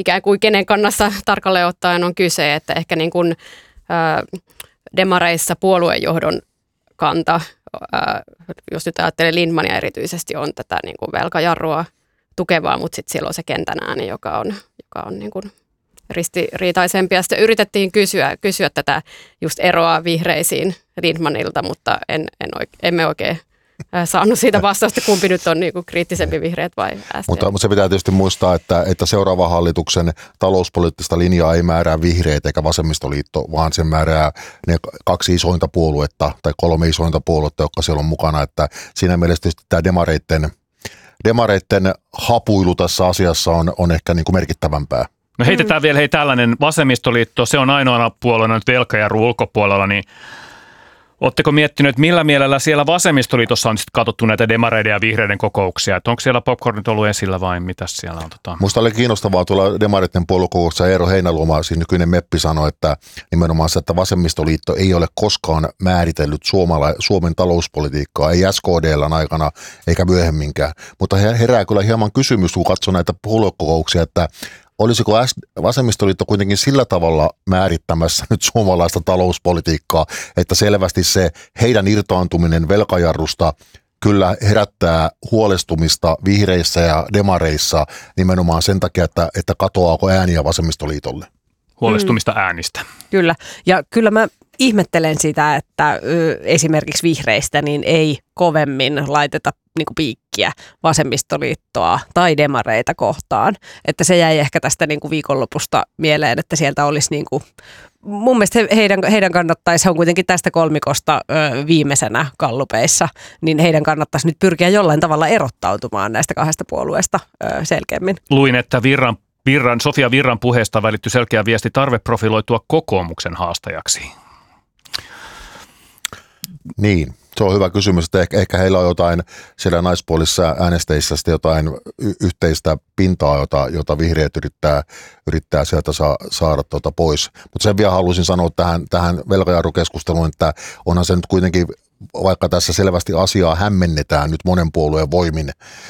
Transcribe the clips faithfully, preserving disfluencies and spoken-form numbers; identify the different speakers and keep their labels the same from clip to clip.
Speaker 1: ikään kuin kenen kannassa tarkalleen ottaen on kyse, että ehkä niin kuin, ää, demareissa puoluejohdon kanta, ää, jos nyt ajattelee Lindtmania erityisesti, on tätä niin kuin velkajarrua tukevaa, mutta sitten siellä on se kentän ääni, joka on, joka on niin kuin ristiriitaisempi. Ja sitten yritettiin kysyä, kysyä tätä just eroa vihreisiin Lindtmanilta, mutta en, en oike, emme oikein saanut siitä vastausta, kumpi nyt on niin kuin kriittisempi, vihreät vai S D P.
Speaker 2: Mutta se pitää tietysti muistaa, että, että seuraava hallituksen talouspoliittista linjaa ei määrää vihreät eikä vasemmistoliitto, vaan se määrää ne kaksi isointa puoluetta tai kolme isointa puoluetta, jotka siellä on mukana. Että siinä mielessä tietysti tämä demareitten, demareitten hapuilu tässä asiassa on, on ehkä niin kuin merkittävämpää.
Speaker 3: No heitetään mm. vielä hei tällainen vasemmistoliitto, se on ainoana puolueena nyt velkajarru ulkopuolella, niin ootteko miettinyt, että millä mielellä siellä vasemmistoliitossa on sitten katsottu näitä demareiden ja vihreiden kokouksia? Että onko siellä popcornit ollut esillä vai mitä siellä on? Tota?
Speaker 2: Musta oli kiinnostavaa tuolla demareiden puoluekokouksessa Eero Heinäluoma, siis nykyinen meppi, sanoi, että nimenomaan se, että vasemmistoliitto ei ole koskaan määritellyt Suomala, Suomen talouspolitiikkaa, ei S K D:n aikana eikä myöhemminkään. Mutta herää kyllä hieman kysymys, kun katsoo näitä puoluekokouksia, että olisiko vasemmistoliitto kuitenkin sillä tavalla määrittämässä nyt suomalaista talouspolitiikkaa, että selvästi se heidän irtaantuminen velkajarrusta kyllä herättää huolestumista vihreissä ja demareissa nimenomaan sen takia, että, että katoaako ääniä vasemmistoliitolle.
Speaker 3: Huolestumista äänistä.
Speaker 4: Kyllä, ja kyllä mä ihmettelen sitä, että ö, esimerkiksi vihreistä niin ei kovemmin laiteta niin kuin piikkiä vasemmistoliittoa tai demareita kohtaan. Että se jäi ehkä tästä niin kuin viikonlopusta mieleen, että sieltä olisi niin kuin, mun mielestä heidän, heidän kannattaisi, he on kuitenkin tästä kolmikosta ö, viimeisenä gallupeissa, niin heidän kannattaisi nyt pyrkiä jollain tavalla erottautumaan näistä kahdesta puolueesta ö, selkeämmin.
Speaker 3: Luin, että Virran Virran, Sofia Virran puheesta välittyi selkeä viesti tarve profiloitua kokoomuksen haastajaksi.
Speaker 2: Niin, se on hyvä kysymys, että ehkä, ehkä heillä on jotain siellä naispuolissa äänestäjissä jotain y- yhteistä pintaa, jota, jota vihreät yrittää, yrittää sieltä sa- saada tuota pois. Mutta sen vielä haluaisin sanoa tähän, tähän velkajarrukeskusteluun, että onhan se nyt kuitenkin, vaikka tässä selvästi asiaa hämmennetään nyt monen puolueen voimin,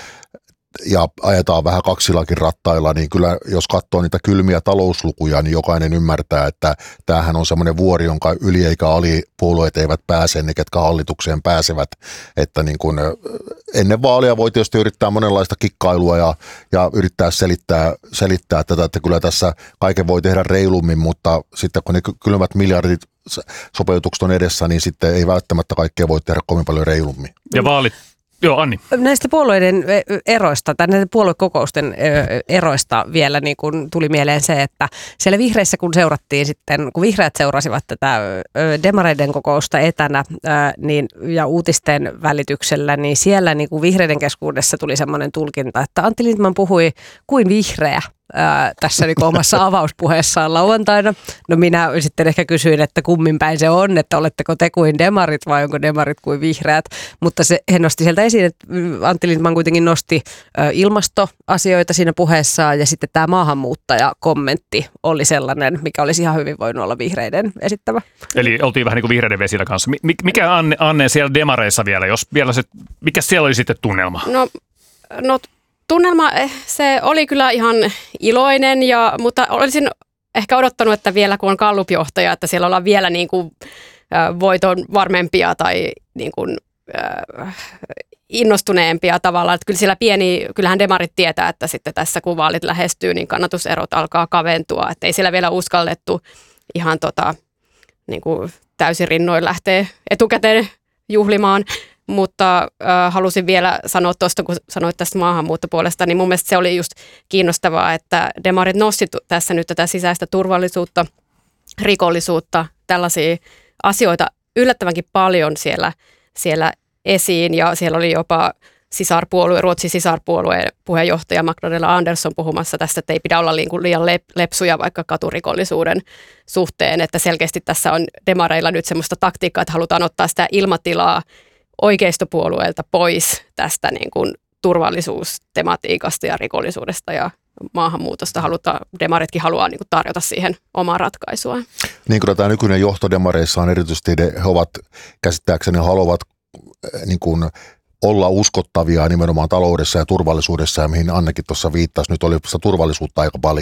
Speaker 2: ja ajetaan vähän kaksillakin rattailla, niin kyllä jos katsoo niitä kylmiä talouslukuja, niin jokainen ymmärtää, että tämähän on semmoinen vuori, jonka yli eikä ali puolueet eivät pääse, ne ketkä hallitukseen pääsevät. Että niin kuin ennen vaalia voi tietysti yrittää monenlaista kikkailua ja, ja yrittää selittää, selittää tätä, että kyllä tässä kaiken voi tehdä reilummin, mutta sitten kun ne kylmät miljardit sopeutukset on edessä, niin sitten ei välttämättä kaikkea voi tehdä kovin paljon reilummin.
Speaker 3: Ja vaalit. Joo, Anni.
Speaker 4: Näistä puolueiden eroista tai näiden puoluekokousten eroista vielä niin kun tuli mieleen se, että siellä vihreissä kun seurattiin sitten, kun vihreät seurasivat tätä demareiden kokousta etänä niin, ja uutisten välityksellä, niin siellä niin kuin vihreiden keskuudessa tuli semmoinen tulkinta, että Antti Lindtman puhui kuin vihreä. Ää, tässä niin omassa avauspuheessaan lauantaina. No minä sitten ehkä kysyin, että kummin päin se on, että oletteko te kuin demarit vai onko demarit kuin vihreät. Mutta se, he nosti sieltä esiin, että Antti Lindtman kuitenkin nosti ä, ilmastoasioita siinä puheessaan ja sitten tämä maahanmuuttajakommentti oli sellainen, mikä olisi ihan hyvin voinut olla vihreiden esittävä.
Speaker 3: Eli oltiin vähän niin kuin vihreiden vesillä kanssa. Mikä Anne, Anne siellä demareissa vielä, jos vielä se, mikä siellä oli sitten tunnelma?
Speaker 1: No, no tunnelma, se oli kyllä ihan iloinen, ja, mutta olisin ehkä odottanut, että vielä kun on Gallup-johtaja, että siellä ollaan vielä niin kuin, äh, voiton varmempia tai niin kuin, äh, innostuneempia tavallaan. Että kyllä siellä pieni, kyllähän demarit tietää, että sitten tässä kun vaalit lähestyy, niin kannatuserot alkaa kaventua. Että ei siellä vielä uskallettu ihan tota, niin kuin täysin rinnoin lähteä etukäteen juhlimaan. Mutta äh, halusin vielä sanoa tuosta, kun sanoit tästä maahanmuuttopuolesta, niin mun mielestä se oli just kiinnostavaa, että demarit nosti tässä nyt tätä sisäistä turvallisuutta, rikollisuutta, tällaisia asioita yllättävänkin paljon siellä, siellä esiin. Ja siellä oli jopa sisarpuolue, Ruotsin sisarpuolueen puheenjohtaja Magdalena Andersson puhumassa tästä, että ei pidä olla liian lepsuja vaikka katurikollisuuden suhteen. Että selkeästi tässä on demareilla nyt semmoista taktiikkaa, että halutaan ottaa sitä ilmatilaa oikeistopuolueelta pois tästä niin kuin turvallisuustematiikasta ja rikollisuudesta ja maahanmuutosta. Halutaan, demaritkin haluaa niin kuin tarjota siihen omaa ratkaisua.
Speaker 2: Niin kuin tämä nykyinen johto demareissa on erityisesti, he ovat käsittääkseni haluavat niin kuin olla uskottavia nimenomaan taloudessa ja turvallisuudessa, ja mihin Annekin tuossa viittasi, nyt oli sitä turvallisuutta aika